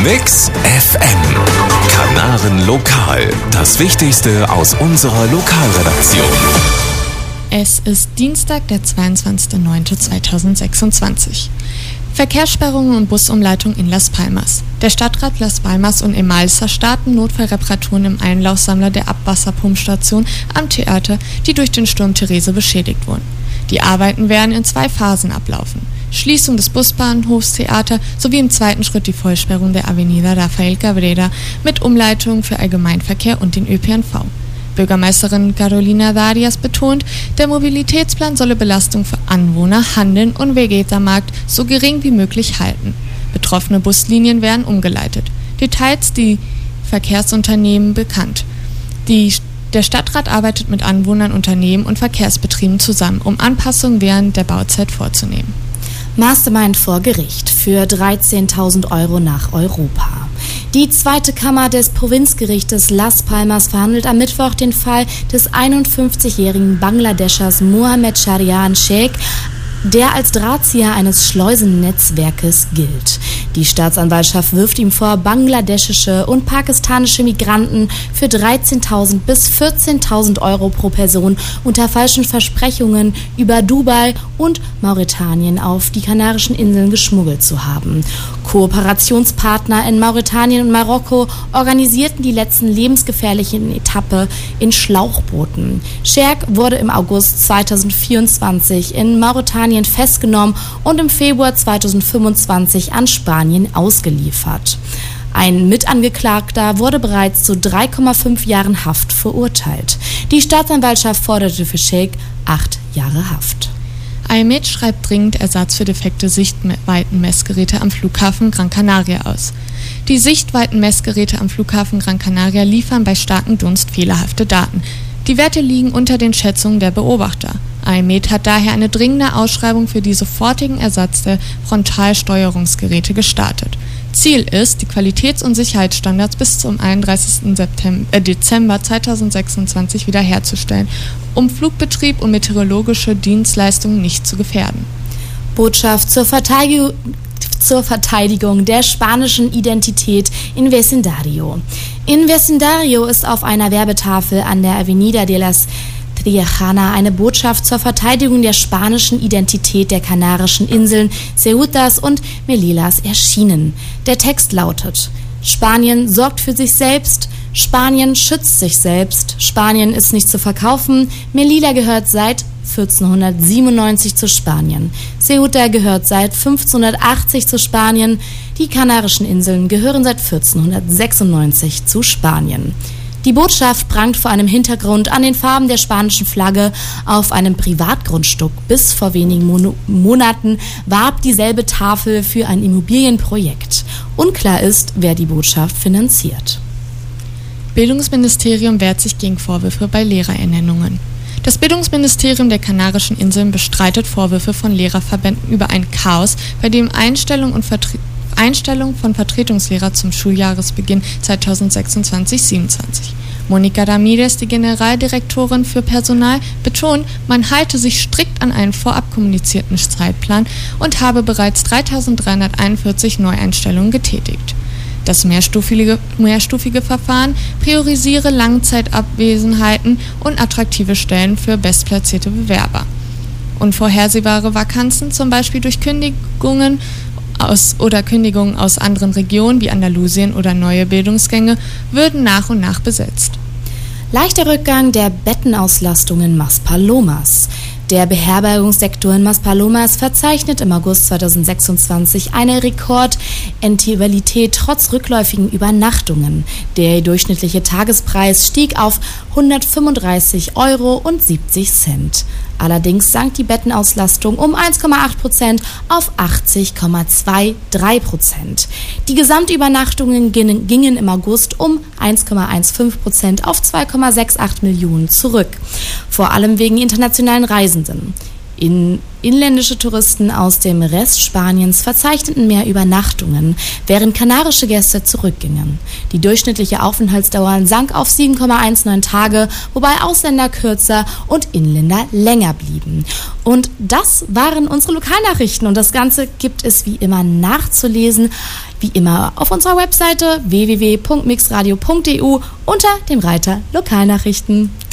Mix FM. Kanaren Lokal. Das Wichtigste aus unserer Lokalredaktion. Es ist Dienstag, der 22.09.2026. Verkehrssperrungen und Busumleitung in Las Palmas. Der Stadtrat Las Palmas und Emalsa starten Notfallreparaturen im Einlaufsammler der Abwasserpumpstation am Theater, die durch den Sturm Therese beschädigt wurden. Die Arbeiten werden in 2 Phasen ablaufen. Schließung des Busbahnhofstheater sowie im zweiten Schritt die Vollsperrung der Avenida Rafael Cabrera mit Umleitung für Allgemeinverkehr und den ÖPNV. Bürgermeisterin Carolina Darias betont, der Mobilitätsplan solle Belastung für Anwohner, Handeln und Vegetamarkt so gering wie möglich halten. Betroffene Buslinien werden umgeleitet. Details die Verkehrsunternehmen bekannt. Der Stadtrat arbeitet mit Anwohnern, Unternehmen und Verkehrsbetrieben zusammen, um Anpassungen während der Bauzeit vorzunehmen. Mastermind vor Gericht für 13.000 Euro nach Europa. Die zweite Kammer des Provinzgerichtes Las Palmas verhandelt am Mittwoch den Fall des 51-jährigen Bangladeschers Mohammed Sharian Sheikh, der als Drahtzieher eines Schleusennetzwerkes gilt. Die Staatsanwaltschaft wirft ihm vor, bangladeschische und pakistanische Migranten für 13.000 bis 14.000 Euro pro Person unter falschen Versprechungen über Dubai und Mauretanien auf die Kanarischen Inseln geschmuggelt zu haben. Kooperationspartner in Mauretanien und Marokko organisierten die letzten lebensgefährlichen Etappe in Schlauchbooten. Sheikh wurde im August 2024 in Mauretanien festgenommen und im Februar 2025 an Spanien ausgeliefert. Ein Mitangeklagter wurde bereits zu 3,5 Jahren Haft verurteilt. Die Staatsanwaltschaft forderte für Sheikh 8 Jahre Haft. AEMET schreibt dringend Ersatz für defekte Sichtweitenmessgeräte am Flughafen Gran Canaria aus. Die Sichtweitenmessgeräte am Flughafen Gran Canaria liefern bei starkem Dunst fehlerhafte Daten. Die Werte liegen unter den Schätzungen der Beobachter. AEMET hat daher eine dringende Ausschreibung für die sofortigen Ersatz der Frontalsteuerungsgeräte gestartet. Ziel ist, die Qualitäts- und Sicherheitsstandards bis zum 31. Dezember 2026 wiederherzustellen, um Flugbetrieb und meteorologische Dienstleistungen nicht zu gefährden. Botschaft zur Verteidigung der spanischen Identität in Vecindario. In Vecindario ist auf einer Werbetafel an der Avenida de las Triajana eine Botschaft zur Verteidigung der spanischen Identität der Kanarischen Inseln Ceutas und Melillas erschienen. Der Text lautet: Spanien sorgt für sich selbst, Spanien schützt sich selbst, Spanien ist nicht zu verkaufen, Melilla gehört seit 1497 zu Spanien, Ceuta gehört seit 1580 zu Spanien, die Kanarischen Inseln gehören seit 1496 zu Spanien. Die Botschaft prangt vor einem Hintergrund an den Farben der spanischen Flagge auf einem Privatgrundstück. Bis vor wenigen Monaten warb dieselbe Tafel für ein Immobilienprojekt. Unklar ist, wer die Botschaft finanziert. Bildungsministerium wehrt sich gegen Vorwürfe bei Lehrerernennungen. Das Bildungsministerium der Kanarischen Inseln bestreitet Vorwürfe von Lehrerverbänden über ein Chaos, bei dem Einstellung von Vertretungslehrer zum Schuljahresbeginn 2026/27. Monika Ramirez, die Generaldirektorin für Personal, betont, man halte sich strikt an einen vorab kommunizierten Zeitplan und habe bereits 3.341 Neueinstellungen getätigt. Das mehrstufige Verfahren priorisiere Langzeitabwesenheiten und attraktive Stellen für bestplatzierte Bewerber. Unvorhersehbare Vakanzen, zum Beispiel durch Kündigungen aus anderen Regionen wie Andalusien oder neue Bildungsgänge, würden nach und nach besetzt. Leichter Rückgang der Bettenauslastung in Maspalomas. Der Beherbergungssektor in Maspalomas verzeichnet im August 2026 eine Rekordrentabilität trotz rückläufigen Übernachtungen. Der durchschnittliche Tagespreis stieg auf 135,70 Euro. Allerdings sank die Bettenauslastung um 1,8% auf 80,23%. Die Gesamtübernachtungen gingen im August um 1,15% auf 2,68 Millionen zurück, vor allem wegen internationalen Reisenden. Inländische Touristen aus dem Rest Spaniens verzeichneten mehr Übernachtungen, während kanarische Gäste zurückgingen. Die durchschnittliche Aufenthaltsdauer sank auf 7,19 Tage, wobei Ausländer kürzer und Inländer länger blieben. Und das waren unsere Lokalnachrichten und das Ganze gibt es wie immer nachzulesen, wie immer auf unserer Webseite www.mixradio.eu unter dem Reiter Lokalnachrichten.